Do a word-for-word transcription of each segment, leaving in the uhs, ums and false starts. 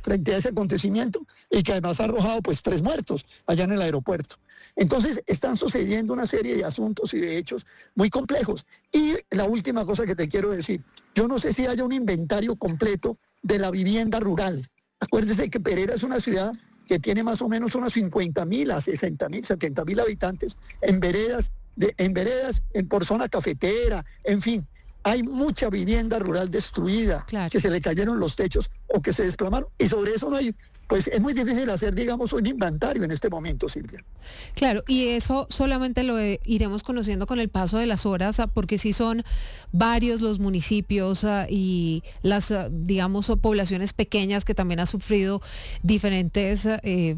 frente a ese acontecimiento y que además ha arrojado pues tres muertos allá en el aeropuerto. Entonces están sucediendo una serie de asuntos y de hechos muy complejos. Y la última cosa que te quiero decir, yo no sé si haya un inventario completo de la vivienda rural. Acuérdese que Pereira es una ciudad que tiene más o menos unos cincuenta mil a sesenta mil, setenta mil habitantes en veredas, de, en veredas, en por zona cafetera, en fin. Hay mucha vivienda rural destruida, claro, que se le cayeron los techos o que se desplamaron, y sobre eso no hay, pues es muy difícil hacer, digamos, un inventario en este momento, Silvia. Claro, y eso solamente lo iremos conociendo con el paso de las horas, porque sí son varios los municipios uh, y las, uh, digamos, poblaciones pequeñas que también han sufrido diferentes eh,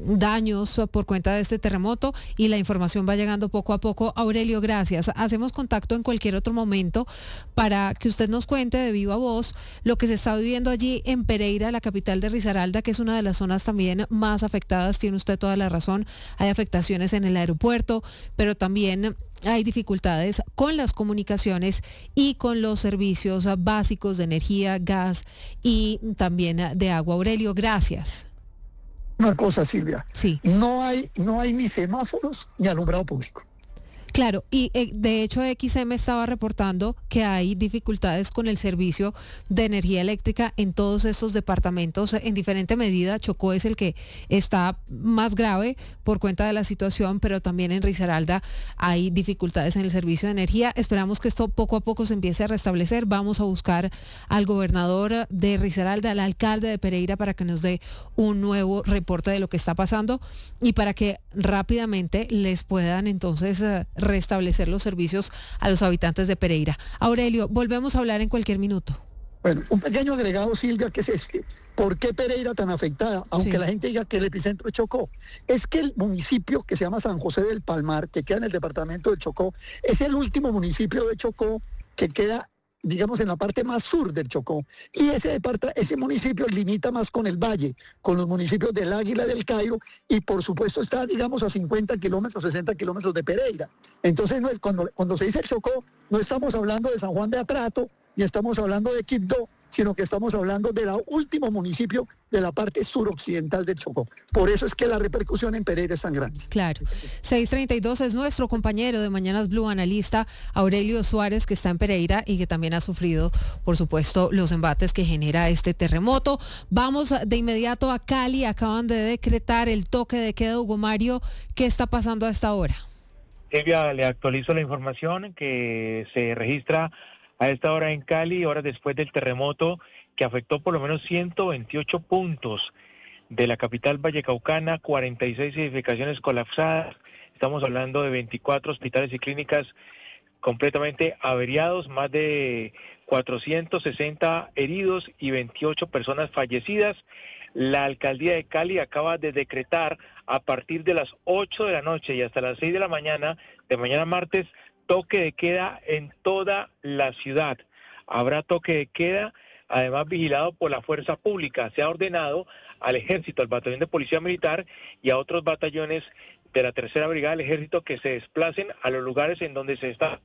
daños uh, por cuenta de este terremoto, y la información va llegando poco a poco. Aurelio, gracias. Hacemos contacto en cualquier otro momento para que usted nos cuente de viva voz lo que se está viviendo allí en Pereira, la capital de Risaralda, que es una de las zonas también más afectadas. Tiene usted toda la razón, hay afectaciones en el aeropuerto, pero también hay dificultades con las comunicaciones y con los servicios básicos de energía, gas y también de agua. Aurelio, gracias. Una cosa, Silvia, sí. no hay, no hay ni semáforos ni alumbrado público. Claro, y eh, de hecho X M estaba reportando que hay dificultades con el servicio de energía eléctrica en todos estos departamentos en diferente medida. Chocó es el que está más grave por cuenta de la situación, pero también en Risaralda hay dificultades en el servicio de energía. Esperamos que esto poco a poco se empiece a restablecer. Vamos a buscar al gobernador de Risaralda, al alcalde de Pereira, para que nos dé un nuevo reporte de lo que está pasando y para que rápidamente les puedan entonces uh, restablecer los servicios a los habitantes de Pereira. Aurelio, volvemos a hablar en cualquier minuto. Bueno, un pequeño agregado, Silvia, que es este. ¿Por qué Pereira tan afectada? Aunque sí, la gente diga que el epicentro es Chocó. Es que el municipio que se llama San José del Palmar, que queda en el departamento del Chocó, es el último municipio de Chocó que queda, digamos, en la parte más sur del Chocó. Y ese, departa, ese municipio limita más con el valle, con los municipios del Águila, del Cairo, y por supuesto está, digamos, a cincuenta kilómetros, sesenta kilómetros de Pereira. Entonces, no es, cuando, cuando se dice el Chocó, no estamos hablando de San Juan de Atrato, ni estamos hablando de Quibdó, sino que estamos hablando del último municipio de la parte suroccidental del Chocó. Por eso es que la repercusión en Pereira es tan grande. Claro. seis treinta y dos es nuestro compañero de Mañanas Blue, analista Aurelio Suárez, que está en Pereira y que también ha sufrido, por supuesto, los embates que genera este terremoto. Vamos de inmediato a Cali. Acaban de decretar el toque de queda. Hugo Mario, ¿qué está pasando a esta hora? Silvia, le actualizo la información que se registra a esta hora en Cali, horas después del terremoto que afectó por lo menos ciento veintiocho puntos de la capital vallecaucana, cuarenta y seis edificaciones colapsadas. Estamos hablando de veinticuatro hospitales y clínicas completamente averiados, más de cuatrocientos sesenta heridos y veintiocho personas fallecidas. La alcaldía de Cali acaba de decretar a partir de las ocho de la noche y hasta las seis de la mañana, de mañana martes, toque de queda en toda la ciudad. Habrá toque de queda, además vigilado por la fuerza pública. Se ha ordenado al ejército, al batallón de policía militar y a otros batallones de la tercera brigada del ejército que se desplacen a los lugares en donde se está.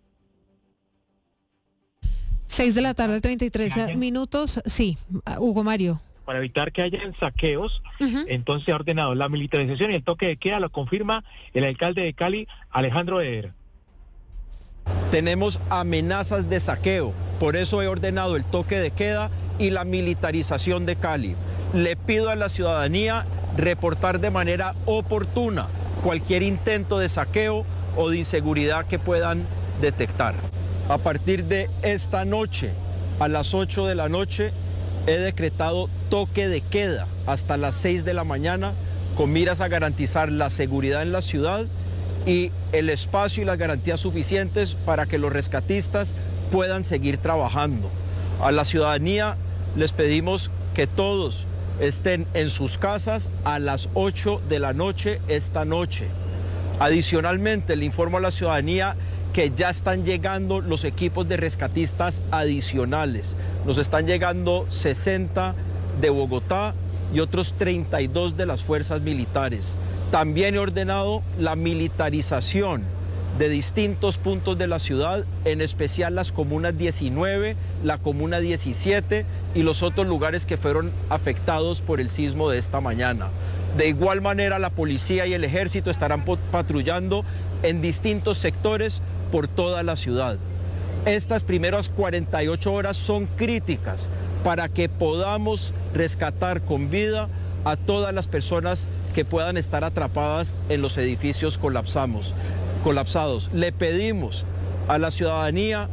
Seis de la tarde, treinta y tres minutos. Sí, Hugo Mario. Para evitar que hayan saqueos, uh-huh. entonces se ha ordenado la militarización y el toque de queda, lo confirma el alcalde de Cali, Alejandro Eder. Tenemos amenazas de saqueo, por eso he ordenado el toque de queda y la militarización de Cali. Le pido a la ciudadanía reportar de manera oportuna cualquier intento de saqueo o de inseguridad que puedan detectar. A partir de esta noche, a las ocho de la noche, he decretado toque de queda hasta las seis de la mañana con miras a garantizar la seguridad en la ciudad y el espacio y las garantías suficientes para que los rescatistas puedan seguir trabajando. A la ciudadanía les pedimos que todos estén en sus casas a las ocho de la noche esta noche. Adicionalmente, le informo a la ciudadanía que ya están llegando los equipos de rescatistas adicionales. Nos están llegando sesenta de Bogotá y otros treinta y dos de las fuerzas militares. También he ordenado la militarización de distintos puntos de la ciudad, en especial las comunas diecinueve, la comuna diecisiete y los otros lugares que fueron afectados por el sismo de esta mañana. De igual manera, la policía y el ejército estarán patrullando en distintos sectores por toda la ciudad. Estas primeras cuarenta y ocho horas son críticas para que podamos rescatar con vida a todas las personas que puedan estar atrapadas en los edificios colapsamos, colapsados. Le pedimos a la ciudadanía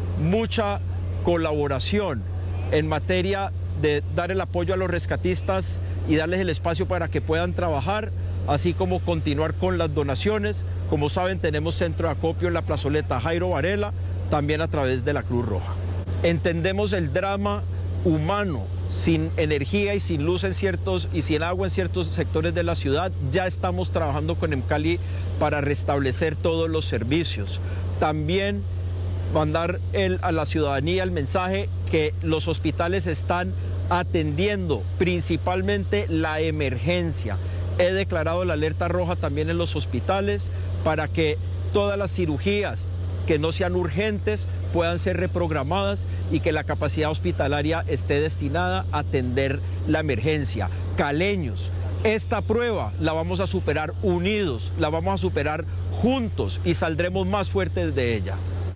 mucha colaboración en materia de dar el apoyo a los rescatistas y darles el espacio para que puedan trabajar, así como continuar con las donaciones. Como saben, tenemos centro de acopio en la plazoleta Jairo Varela, también a través de la Cruz Roja. Entendemos el drama humano, sin energía y sin luz en ciertos y sin agua en ciertos sectores de la ciudad. Ya estamos trabajando con EMCALI para restablecer todos los servicios. También mandar el, a la ciudadanía el mensaje que los hospitales están atendiendo principalmente la emergencia. He declarado la alerta roja también en los hospitales para que todas las cirugías que no sean urgentes puedan ser reprogramadas y que la capacidad hospitalaria esté destinada a atender la emergencia. Caleños, esta prueba la vamos a superar unidos, la vamos a superar juntos y saldremos más fuertes de ella.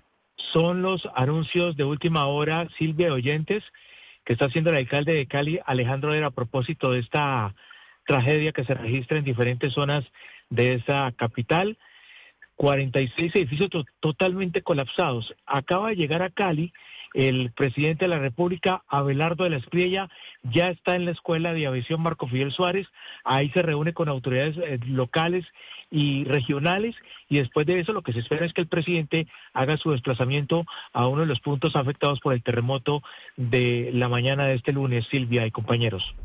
Son los anuncios de última hora, Silvia, de oyentes, que está haciendo el alcalde de Cali, Alejandro Herrera, a propósito de esta tragedia que se registra en diferentes zonas de esa capital. cuarenta y seis edificios to- totalmente colapsados. Acaba de llegar a Cali el presidente de la República, Abelardo de la Espriella, ya está en la Escuela de Aviación Marco Fidel Suárez, ahí se reúne con autoridades eh, locales y regionales, y después de eso lo que se espera es que el presidente haga su desplazamiento a uno de los puntos afectados por el terremoto de la mañana de este lunes, Silvia y compañeros.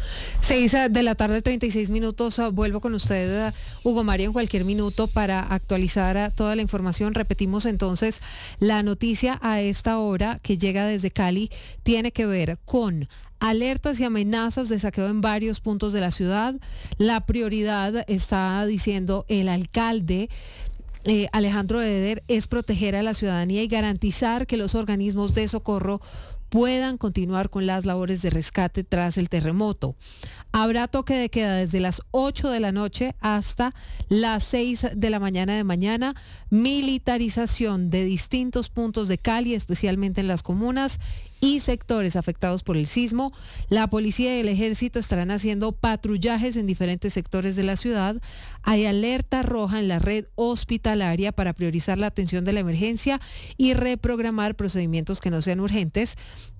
Seis de la tarde, treinta y seis minutos. Vuelvo con usted, Hugo Mario, en cualquier minuto para actualizar toda la información. Repetimos entonces, la noticia a esta hora que llega desde Cali tiene que ver con alertas y amenazas de saqueo en varios puntos de la ciudad. La prioridad, está diciendo el alcalde Eh, Alejandro Eder, es proteger a la ciudadanía y garantizar que los organismos de socorro puedan continuar con las labores de rescate tras el terremoto. Habrá toque de queda desde las ocho de la noche hasta las seis de la mañana de mañana, militarización de distintos puntos de Cali, especialmente en las comunas y sectores afectados por el sismo. La policía y el ejército estarán haciendo patrullajes en diferentes sectores de la ciudad. Hay alerta roja en la red hospitalaria para priorizar la atención de la emergencia y reprogramar procedimientos que no sean urgentes.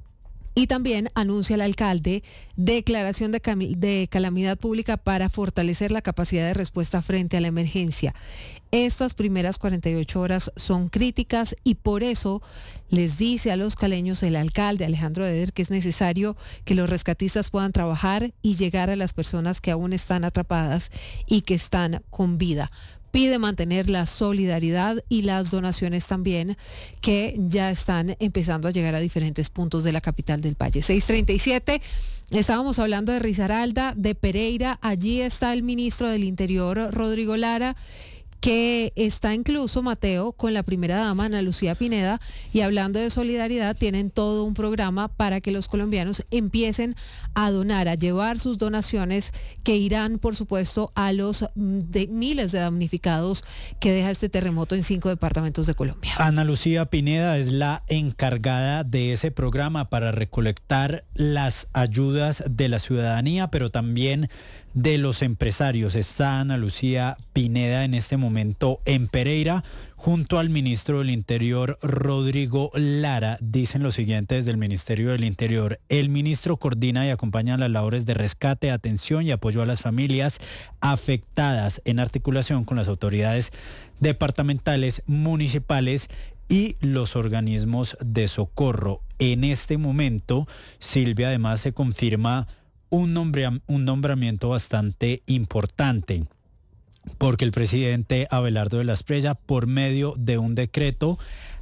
Y también anuncia el alcalde declaración de, cam- de calamidad pública para fortalecer la capacidad de respuesta frente a la emergencia. Estas primeras cuarenta y ocho horas son críticas y por eso les dice a los caleños el alcalde Alejandro Eder que es necesario que los rescatistas puedan trabajar y llegar a las personas que aún están atrapadas y que están con vida. Pide mantener la solidaridad y las donaciones también, que ya están empezando a llegar a diferentes puntos de la capital del Valle. seis treinta y siete, estábamos hablando de Risaralda, de Pereira. Allí está el ministro del Interior, Rodrigo Lara, que está incluso, Mateo, con la primera dama, Ana Lucía Pineda, y hablando de solidaridad, tienen todo un programa para que los colombianos empiecen a donar, a llevar sus donaciones que irán, por supuesto, a los de miles de damnificados que deja este terremoto en cinco departamentos de Colombia. Ana Lucía Pineda es la encargada de ese programa para recolectar las ayudas de la ciudadanía, pero también de los empresarios. Está Ana Lucía Pineda en este momento en Pereira junto al ministro del Interior, Rodrigo Lara. Dicen lo siguiente desde el Ministerio del Interior: el ministro coordina y acompaña las labores de rescate, atención y apoyo a las familias afectadas en articulación con las autoridades departamentales, municipales y los organismos de socorro. En este momento, Silvia, además se confirma Un, nombre, un nombramiento bastante importante, porque el presidente Abelardo de la Espriella, por medio de un decreto,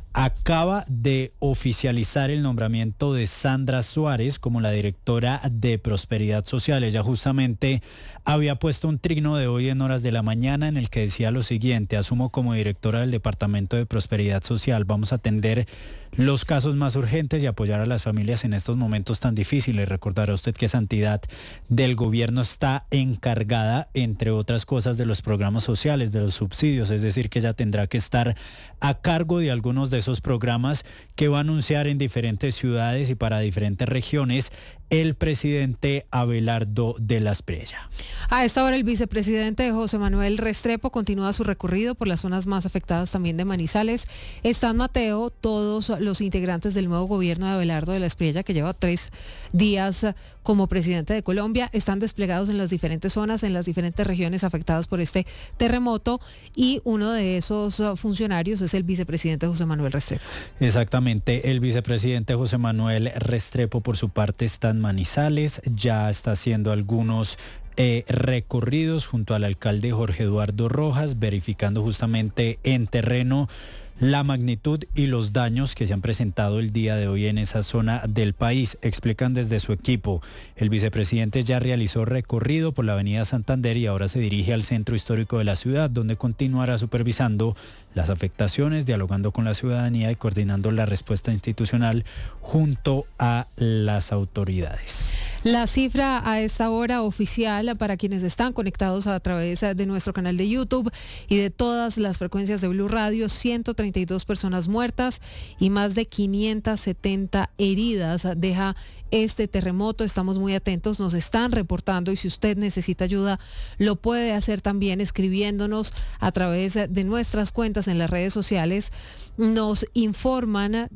acaba de oficializar el nombramiento de Sandra Suárez como la directora de Prosperidad Social. Ella justamente había puesto un trino de hoy en horas de la mañana en el que decía lo siguiente: asumo como directora del Departamento de Prosperidad Social. Vamos a atender los casos más urgentes y apoyar a las familias en estos momentos tan difíciles. Recordará usted que esa entidad del gobierno está encargada, entre otras cosas, de los programas sociales, de los subsidios, es decir, que ella tendrá que estar a cargo de algunos de esos programas que va a anunciar en diferentes ciudades y para diferentes regiones el presidente Abelardo de la Espriella. A esta hora el vicepresidente José Manuel Restrepo continúa su recorrido por las zonas más afectadas también de Manizales. Están, Mateo, todos los integrantes del nuevo gobierno de Abelardo de la Espriella, que lleva tres días como presidente de Colombia. Están desplegados en las diferentes zonas, en las diferentes regiones afectadas por este terremoto, y uno de esos funcionarios es el vicepresidente José Manuel Restrepo. Exactamente, el vicepresidente José Manuel Restrepo, por su parte, está en Manizales, ya está haciendo algunos eh, recorridos junto al alcalde Jorge Eduardo Rojas, verificando justamente en terreno la magnitud y los daños que se han presentado el día de hoy en esa zona del país. Explican desde su equipo, el vicepresidente ya realizó recorrido por la avenida Santander y ahora se dirige al centro histórico de la ciudad, donde continuará supervisando las afectaciones, dialogando con la ciudadanía y coordinando la respuesta institucional junto a las autoridades. La cifra a esta hora oficial para quienes están conectados a través de nuestro canal de YouTube y de todas las frecuencias de Blue Radio: ciento treinta y dos personas muertas y más de quinientas setenta heridas deja este terremoto. Estamos muy atentos, nos están reportando, y si usted necesita ayuda lo puede hacer también escribiéndonos a través de nuestras cuentas en las redes sociales. Nos informan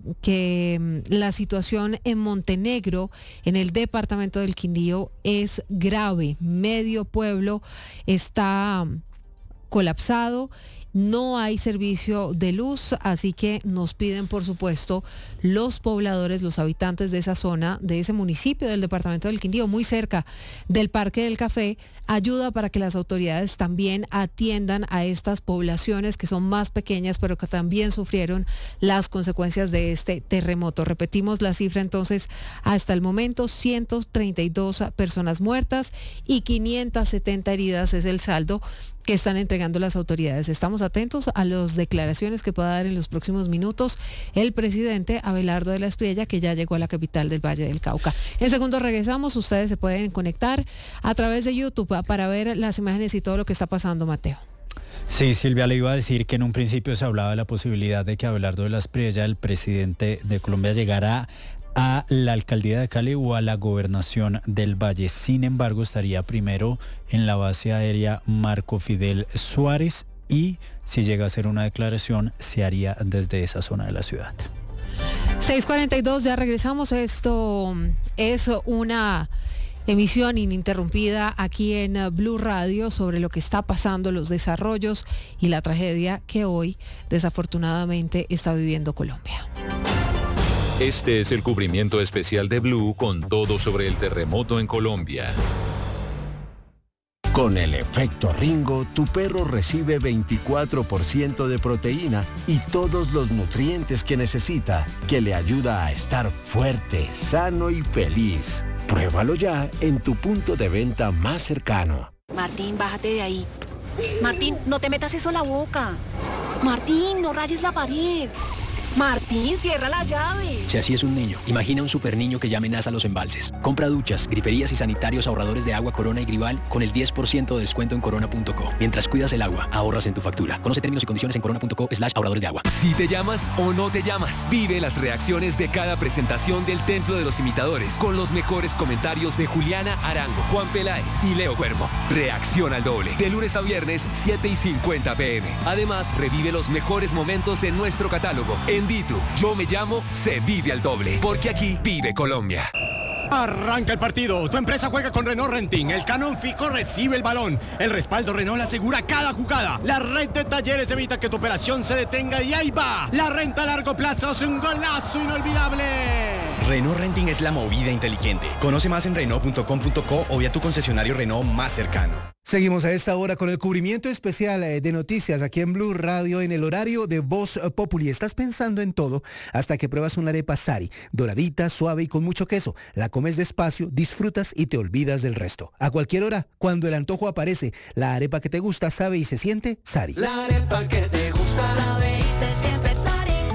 que la situación en Montenegro, en el departamento del Quindío, es grave. Medio pueblo está colapsado. No hay servicio de luz, así que nos piden, por supuesto, los pobladores, los habitantes de esa zona, de ese municipio del departamento del Quindío, muy cerca del Parque del Café, ayuda para que las autoridades también atiendan a estas poblaciones que son más pequeñas, pero que también sufrieron las consecuencias de este terremoto. Repetimos la cifra entonces: hasta el momento ciento treinta y dos personas muertas y quinientas setenta heridas es el saldo que están entregando las autoridades. Estamos atentos a las declaraciones que pueda dar en los próximos minutos el presidente Abelardo de la Espriella, que ya llegó a la capital del Valle del Cauca. En segundos regresamos. Ustedes se pueden conectar a través de YouTube para ver las imágenes y todo lo que está pasando, Mateo. Sí, Silvia, le iba a decir que en un principio se hablaba de la posibilidad de que Abelardo de la Espriella, el presidente de Colombia, llegara a la alcaldía de Cali o a la gobernación del Valle. Sin embargo, estaría primero en la base aérea Marco Fidel Suárez, y si llega a hacer una declaración se haría desde esa zona de la ciudad. seis cuarenta y dos, ya regresamos. Esto es una emisión ininterrumpida aquí en Blue Radio sobre lo que está pasando, los desarrollos y la tragedia que hoy desafortunadamente está viviendo Colombia. Este es el cubrimiento especial de Blue con todo sobre el terremoto en Colombia. Con el efecto Ringo, tu perro recibe veinticuatro por ciento de proteína y todos los nutrientes que necesita, que le ayuda a estar fuerte, sano y feliz. Pruébalo ya en tu punto de venta más cercano. Martín, bájate de ahí. Martín, no te metas eso a la boca. Martín, no rayes la pared. Martín, cierra la llave. Si así es un niño, imagina un super niño que ya amenaza los embalses. Compra duchas, griferías y sanitarios ahorradores de agua Corona y Grival con el diez por ciento de descuento en corona punto co. Mientras cuidas el agua, ahorras en tu factura. Conoce términos y condiciones en corona punto co slash ahorradores de agua. Si te llamas o no te llamas, vive las reacciones de cada presentación del Templo de los Imitadores con los mejores comentarios de Juliana Arango, Juan Peláez y Leo Cuervo. Reacción al doble, de lunes a viernes, siete y cincuenta pm. Además, revive los mejores momentos en nuestro catálogo. En Ditu, Yo Me Llamo, se vive al doble, porque aquí vive Colombia. Arranca el partido. Tu empresa juega con Renault Renting. El Canon Fico recibe el balón. El respaldo Renault asegura cada jugada. La red de talleres evita que tu operación se detenga y ahí va. La renta a largo plazo es un golazo inolvidable. Renault Renting es la movida inteligente. Conoce más en Renault punto com punto co o vía tu concesionario Renault más cercano. Seguimos a esta hora con el cubrimiento especial de noticias aquí en Blue Radio en el horario de Voz Populi. Estás pensando en todo hasta que pruebas una arepa Sari, doradita, suave y con mucho queso. La comes despacio, disfrutas y te olvidas del resto. A cualquier hora, cuando el antojo aparece, la arepa que te gusta, sabe y se siente Sari. La arepa que te gusta, sabe y se siente Sari.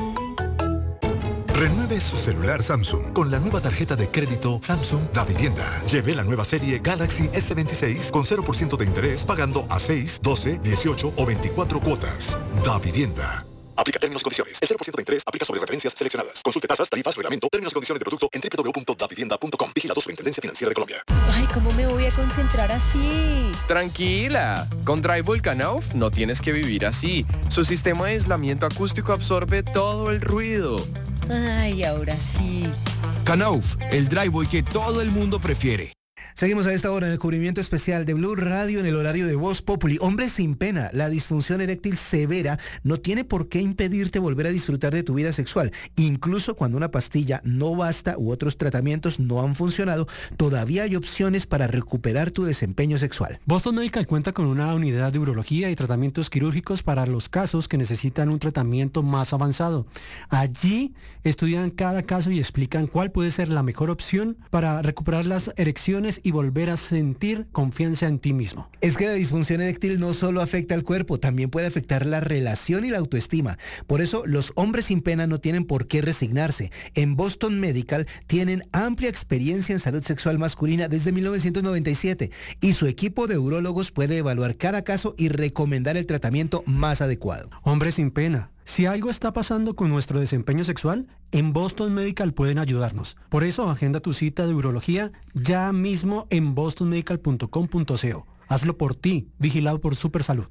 Renueve su celular Samsung con la nueva tarjeta de crédito Samsung Da Vivienda. Lleve la nueva serie Galaxy ese veintiséis con cero por ciento de interés pagando a seis, doce, dieciocho o veinticuatro cuotas. Da Vivienda. Aplica términos y condiciones. El cero por ciento de interés aplica sobre referencias seleccionadas. Consulte tasas, tarifas, reglamento, términos y condiciones de producto en doble u doble u doble u punto da vivienda punto com. Vigilado Superintendencia Financiera de Colombia. Ay, ¿cómo me voy a concentrar así? Tranquila. Con Drywall Knauf no tienes que vivir así. Su sistema de aislamiento acústico absorbe todo el ruido. Ay, ahora sí. Knauf, el driveway que todo el mundo prefiere. Seguimos a esta hora en el cubrimiento especial de Blue Radio en el horario de Voz Populi. Hombres sin pena, la disfunción eréctil severa no tiene por qué impedirte volver a disfrutar de tu vida sexual. Incluso cuando una pastilla no basta u otros tratamientos no han funcionado, todavía hay opciones para recuperar tu desempeño sexual. Boston Medical cuenta con una unidad de urología y tratamientos quirúrgicos para los casos que necesitan un tratamiento más avanzado. Allí estudian cada caso y explican cuál puede ser la mejor opción para recuperar las erecciones y volver a sentir confianza en ti mismo. Es que la disfunción eréctil no solo afecta al cuerpo, también puede afectar la relación y la autoestima. Por eso, los hombres sin pena no tienen por qué resignarse. En Boston Medical tienen amplia experiencia en salud sexual masculina desde mil novecientos noventa y siete y su equipo de urólogos puede evaluar cada caso y recomendar el tratamiento más adecuado. Hombres sin pena. Si algo está pasando con nuestro desempeño sexual, en Boston Medical pueden ayudarnos. Por eso, agenda tu cita de urología ya mismo en boston medical punto com punto co. Hazlo por ti, vigilado por Supersalud.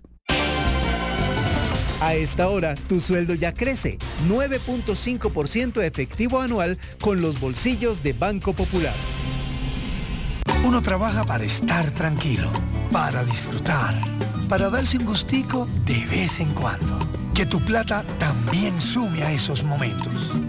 A esta hora, tu sueldo ya crece, nueve punto cinco por ciento efectivo anual con los bolsillos de Banco Popular. Uno trabaja para estar tranquilo, para disfrutar, para darse un gustico de vez en cuando. Que tu plata también sume a esos momentos.